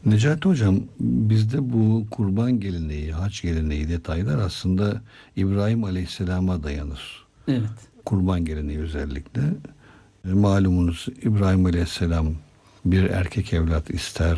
Necati Hocam, bizde bu kurban geleneği, hac geleneği detaylar aslında İbrahim Aleyhisselam'a dayanır. Evet. Kurban geleneği özellikle. Malumunuz İbrahim Aleyhisselam bir erkek evlat ister,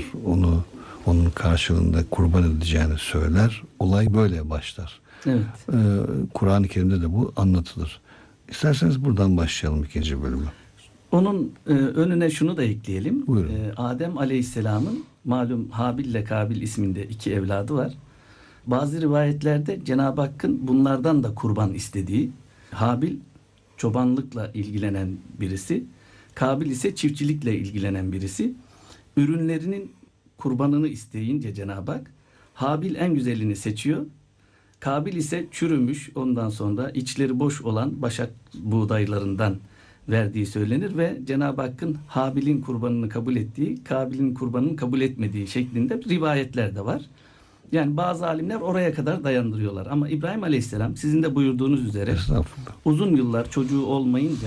onun karşılığında kurban edeceğini söyler. Olay böyle başlar. Evet. Ee, Kur'an-ı Kerim'de de bu anlatılır. İsterseniz buradan başlayalım ikinci bölümü. Onun önüne şunu da ekleyelim. Buyurun. Adem Aleyhisselam'ın malum Habil ile Kabil isminde iki evladı var. Bazı rivayetlerde Cenab-ı Hakk'ın bunlardan da kurban istediği, Habil çobanlıkla ilgilenen birisi, Kabil ise çiftçilikle ilgilenen birisi. Ürünlerinin kurbanını isteyince Cenab-ı Hak, Habil en güzelini seçiyor. Kabil ise çürümüş, ondan sonra içleri boş olan başak buğdaylarından verdiği söylenir ve Cenab-ı Hakk'ın Habil'in kurbanını kabul ettiği, Kabil'in kurbanını kabul etmediği şeklinde rivayetler de var. Yani bazı alimler oraya kadar dayandırıyorlar. Ama İbrahim Aleyhisselam sizin de buyurduğunuz üzere uzun yıllar çocuğu olmayınca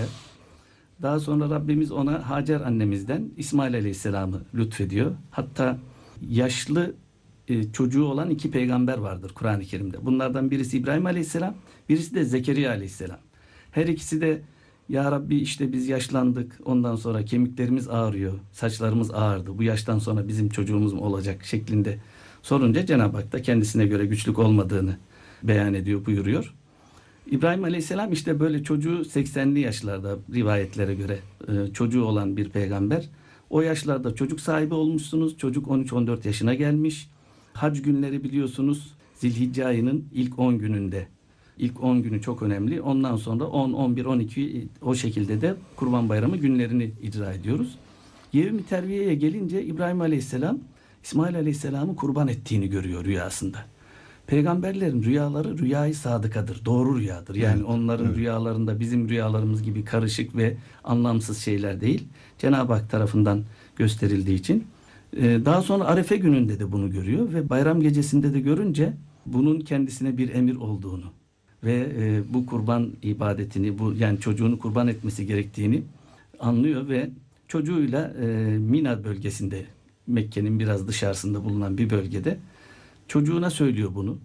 daha sonra Rabbimiz ona Hacer annemizden İsmail Aleyhisselam'ı lütfediyor. Hatta yaşlı çocuğu olan iki peygamber vardır Kur'an-ı Kerim'de. Bunlardan birisi İbrahim Aleyhisselam, birisi de Zekeriya Aleyhisselam. Her ikisi de ya Rabbi işte biz yaşlandık, ondan sonra kemiklerimiz ağrıyor, saçlarımız ağardı, bu yaştan sonra bizim çocuğumuz mu olacak şeklinde sorunca Cenab-ı Hak da kendisine göre güçlük olmadığını beyan ediyor, buyuruyor. İbrahim Aleyhisselam işte böyle çocuğu 80'li yaşlarda rivayetlere göre çocuğu olan bir peygamber. O yaşlarda çocuk sahibi olmuşsunuz. Çocuk 13-14 yaşına gelmiş. Hac günleri biliyorsunuz Zilhicce ayının ilk 10 gününde. İlk 10 günü çok önemli. Ondan sonra 10, 11, 12 o şekilde de Kurban Bayramı günlerini icra ediyoruz. Yevmi Terviye'ye gelince İbrahim Aleyhisselam İsmail Aleyhisselam'ı kurban ettiğini görüyor rüyasında. Peygamberlerin rüyaları rüyayı sadıkadır. Doğru rüyadır. Yani onların rüyalarında bizim rüyalarımız gibi karışık ve anlamsız şeyler değil. Cenab-ı Hak tarafından gösterildiği için. Daha sonra Arefe gününde de bunu görüyor ve bayram gecesinde de görünce bunun kendisine bir emir olduğunu ve bu kurban ibadetini, bu yani çocuğunu kurban etmesi gerektiğini anlıyor ve çocuğuyla Mina bölgesinde, Mekke'nin biraz dışarısında bulunan bir bölgede çocuğuna söylüyor bunu.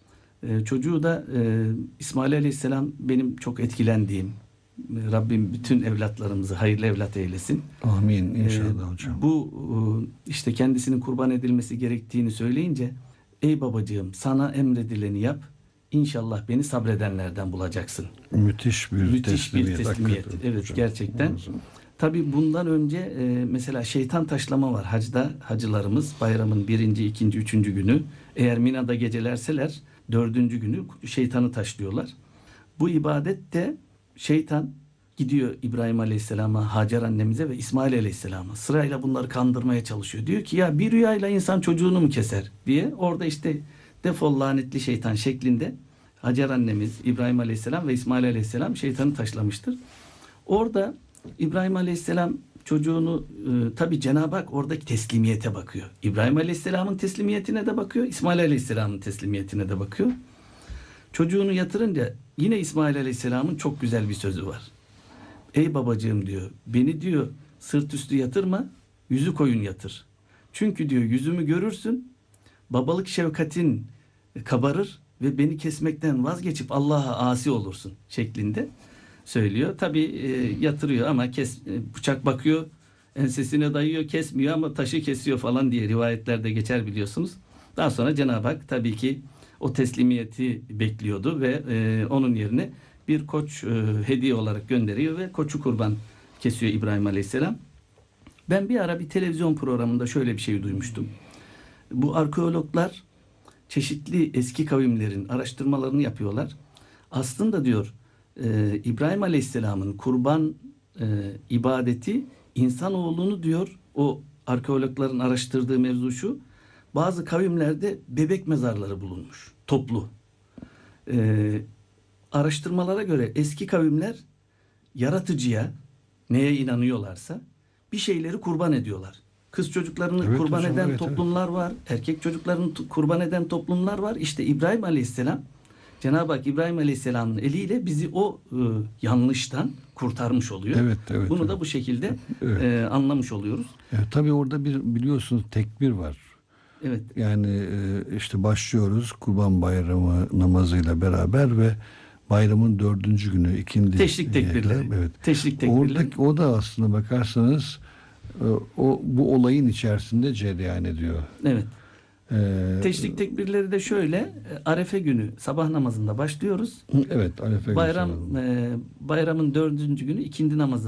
Çocuğu da İsmail Aleyhisselam benim çok etkilendiğim, Rabbim bütün evlatlarımızı hayırlı evlat eylesin. Amin inşallah hocam. Bu işte kendisinin kurban edilmesi gerektiğini söyleyince ey babacığım sana emredileni yap. İnşallah beni sabredenlerden bulacaksın. Müthiş bir teslimiyet. Evet hocam, gerçekten. Tabii bundan önce mesela şeytan taşlama var. Hacda hacılarımız bayramın 1. 2. 3. günü eğer Mina'da gecelerseler 4. günü şeytanı taşlıyorlar. Bu ibadette şeytan gidiyor İbrahim Aleyhisselam'a, Hacer annemize ve İsmail Aleyhisselam'a. Sırayla bunları kandırmaya çalışıyor. Diyor ki ya bir rüyayla insan çocuğunu mu keser diye. Orada işte defol lanetli şeytan şeklinde Hacer annemiz, İbrahim Aleyhisselam ve İsmail Aleyhisselam şeytanı taşlamıştır. Orada İbrahim Aleyhisselam çocuğunu tabi Cenab-ı Hak oradaki teslimiyete bakıyor. İbrahim Aleyhisselam'ın teslimiyetine de bakıyor. İsmail Aleyhisselam'ın teslimiyetine de bakıyor. Çocuğunu yatırınca yine İsmail Aleyhisselam'ın çok güzel bir sözü var. Ey babacığım diyor, beni diyor sırt üstü yatırma, yüzü koyun yatır. Çünkü diyor yüzümü görürsün, babalık şefkatin kabarır ve beni kesmekten vazgeçip Allah'a asi olursun şeklinde söylüyor. Tabi yatırıyor ama bıçak bakıyor, ensesine dayıyor, kesmiyor ama taşı kesiyor falan diye rivayetlerde geçer biliyorsunuz. Daha sonra Cenab-ı Hak tabii ki o teslimiyeti bekliyordu ve onun yerine bir koç hediye olarak gönderiyor ve koçu kurban kesiyor İbrahim Aleyhisselam. Ben bir ara bir televizyon programında şöyle bir şey duymuştum. Bu arkeologlar çeşitli eski kavimlerin araştırmalarını yapıyorlar. Aslında diyor İbrahim Aleyhisselam'ın kurban ibadeti insanoğlunu diyor o arkeologların araştırdığı mevzu şu. Bazı kavimlerde bebek mezarları bulunmuş. Toplu. Araştırmalara göre eski kavimler yaratıcıya neye inanıyorlarsa bir şeyleri kurban ediyorlar. Kız çocuklarını kurban eden toplumlar var. Erkek çocuklarını kurban eden toplumlar var. İşte İbrahim Aleyhisselam Cenab-ı Hak İbrahim Aleyhisselam'ın eliyle bizi o yanlıştan kurtarmış oluyor. Bunu da bu şekilde anlamış oluyoruz. Tabii orada bir biliyorsunuz tekbir var. Evet. Yani işte başlıyoruz Kurban Bayramı namazıyla beraber ve bayramın 4. günü ikindi. Teşrik tekbirleri. Evet. Teşrik tekbirleri. Oradaki o da aslında bakarsanız bu olayın içerisinde cereyan ediyor. Evet. E, Teşrik tekbirleri de şöyle: Arefe günü sabah namazında başlıyoruz. evet, Arefe günü Bayram sabahı. bayramın 4. günü ikindi namazı